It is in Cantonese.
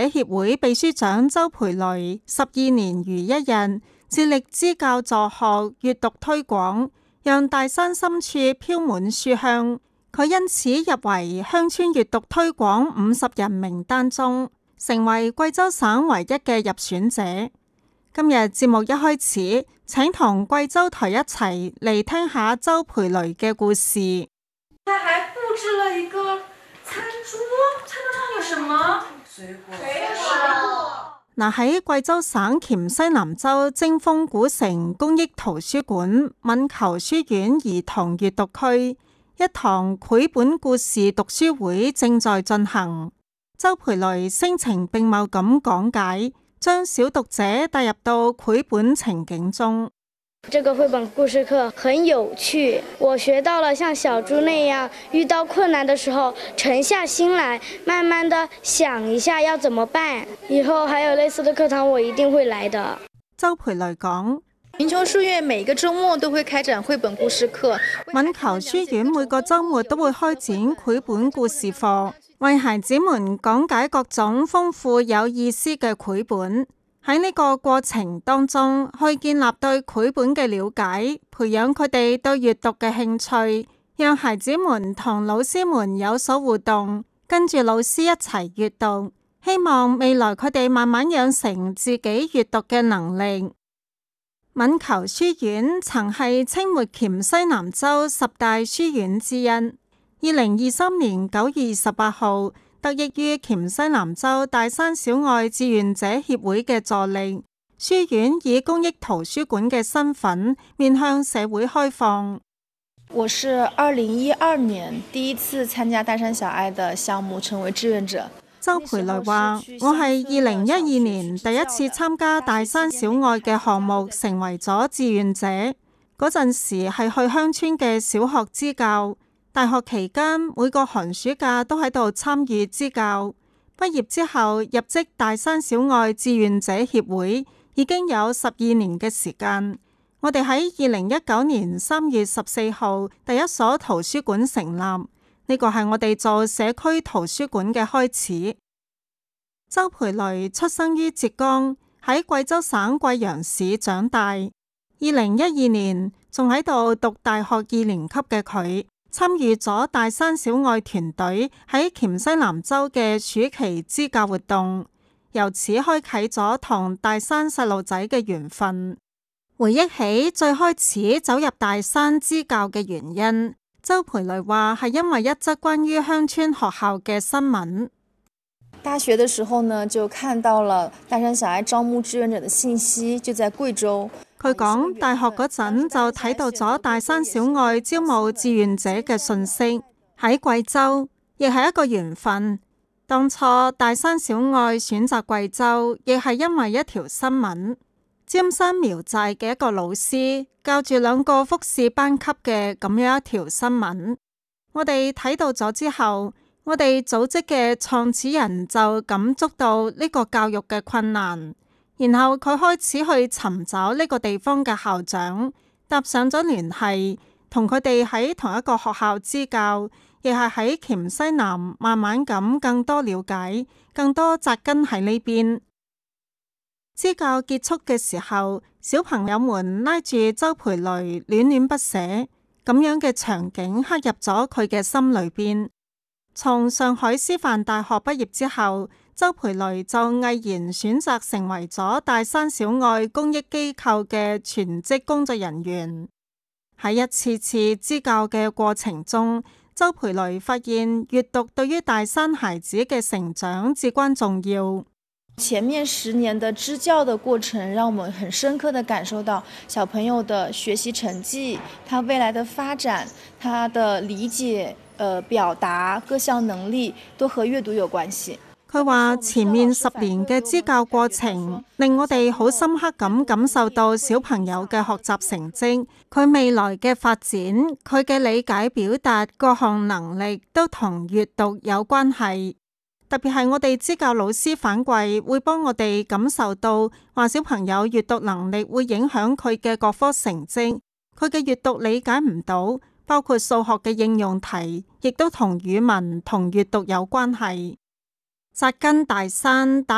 協會秘書長周培雷12年如一日，致力支教助學、閱讀推廣，讓大山深處飄滿書香。佢因此入圍鄉村閱讀推廣50人名單中，成為貴州省唯一嘅入選者。今日節目一開始，請同貴州台一齊嚟聽下周培雷嘅故事。 他還布置了一個餐桌，餐桌上有什麼？水果。 嗱，喺貴州省黔西南州貞豐古城公益圖書館敏球書院兒童閱讀區，一堂繪本故事讀書會正在進行。周培雷聲情並茂咁講解，將小讀者帶入到繪本情景中。 這個繪本故事課很有趣，我學到了像小豬那樣，遇到困難的時候沉下心來，慢慢的想一下要怎麼辦。以後還有類似的課堂，我一定會來的。 周培雷講， 敏球書院每個週末都會開展繪本故事課， 敏球書院每個週末都會開展繪本故事課，為孩子們講解各種豐富有意思嘅繪本。喺呢個過程當中，去建立對繪本嘅了解，培養佢哋對閱讀嘅興趣，讓孩子們同老師們有所互動，跟住老師一齊閱讀，希望未來佢哋慢慢養成自己閱讀嘅能力。敏球書院曾係清末黔西南州10大書院之一。2023年9月28號，得益於黔西南州大山小愛志願者協會嘅助力，書院以公益圖書館嘅身份面向社會開放。 我是2012年第一次參加大山小愛的項目，成為志願者。 周培雷話：我係2012年第一次參加大山小愛嘅項目，成為咗志願者。嗰陣時係去鄉村嘅小學支教。大學期間每個寒暑假都喺度參與支教，畢業之後入職大山小愛志願者協會，已經有12年嘅時間。我哋喺2019年3月14號第一所圖書館成立，呢個係我哋做社區圖書館嘅開始。周培雷出生於浙江，喺貴州省貴陽市長大。2012年仲喺度讀大學2年級嘅佢，參與咗大山小愛團隊喺黔西南州嘅暑期支教活動，由此開啟咗同大山細路仔嘅緣分。回憶起最開始走入大山支教嘅原因，周培雷話係因為一則關於鄉村學校嘅新聞。 大學的時候呢，就看到了大山小愛招募志願者的信息，就在貴州。 佢講大學嗰陣就睇到咗大山小愛招募志願者嘅信息，喺貴州亦係一個緣分。當初大山小愛選擇貴州，亦係因為一條新聞。尖山苗寨嘅一個老師教住2個複試班級嘅咁樣一條新聞，我哋睇到咗之後，我哋組織嘅創始人就感觸到呢個教育嘅困難。然後佢開始去尋找呢個地方嘅校長，搭上咗聯繫，同佢哋喺同一個學校支教，亦係喺黔西南慢慢咁更多了解，更多紮根喺呢邊。支教結束嘅時候，小朋友們拉住周培雷戀戀不捨，咁樣嘅場景刻入咗佢嘅心裏邊。從上海師範大學畢業之後，周培雷就毅然選擇成為咗大山小愛公益機構嘅全職工作人員。喺一次次支教嘅過程中，周培雷發現閱讀對於大山孩子嘅成長至關重要。 前面10年的支教的過程，讓我們很深刻地感受到小朋友的學習成績，他未來的發展，他的理解、表達各項能力都和閱讀有關係。 佢話前面10年嘅支教過程令我哋好深刻咁感受到小朋友嘅學習成績，佢未來嘅發展，佢嘅理解表達各項能力都同閱讀有關係。特別係我哋支教老師反饋會幫我哋感受到話小朋友閱讀能力會影響佢嘅各科成績，佢嘅閱讀理解唔到，包括數學嘅應用題，亦都同語文同閱讀有關係。紮根大山